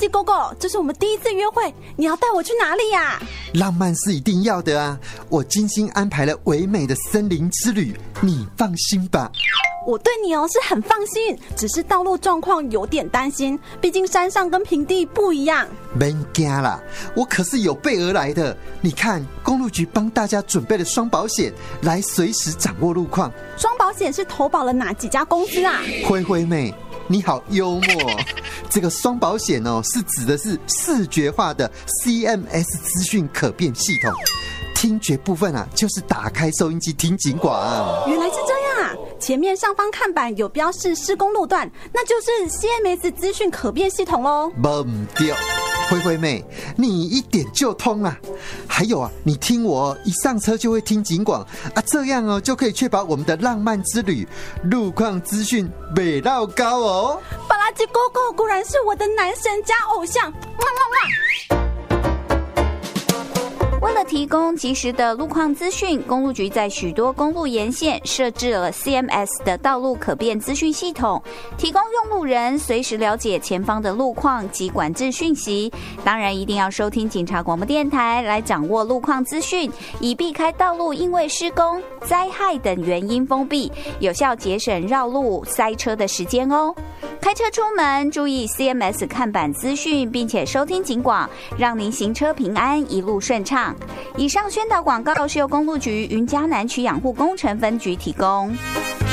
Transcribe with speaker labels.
Speaker 1: 吉狗狗，这是我们第一次约会，你要带我去哪里呀？
Speaker 2: 浪漫是一定要的啊！我精心安排了唯美的森林之旅，你放心吧。
Speaker 1: 我对你是很放心，只是道路状况有点担心，毕竟山上跟平地不一样。
Speaker 2: 别惊啦，我可是有备而来的。你看，公路局帮大家准备了双保险，来随时掌握路况。
Speaker 1: 双保险是投保了哪几家公司啊？
Speaker 2: 灰灰妹，你好幽默哦。这个双保险是指的是视觉化的 CMS 资讯可变系统。听觉部分就是打开收音机听警广。
Speaker 1: 原来是这样啊！前面上方看板有标示施工路段，那就是 CMS 资讯可变系统咯。
Speaker 2: 不对，灰灰妹，你一点就通啦。还有你听我一上车就会听警广这样就可以确保我们的浪漫之旅路况资讯袂落高哦。
Speaker 1: 巴拉吉狗狗果然是我的男神加偶像，哇哇哇！
Speaker 3: 为了提供及时的路况资讯，公路局在许多公路沿线设置了 CMS 的道路可变资讯系统，提供用路人随时了解前方的路况及管制讯息。当然，一定要收听警察广播电台来掌握路况资讯，以避开道路因为施工、灾害等原因封闭，有效节省绕路塞车的时间哦。开车出门注意 CMS 看板资讯，并且收听警广，让您行车平安，一路顺畅。以上宣导广告是由公路局云嘉南区养护工程分局提供。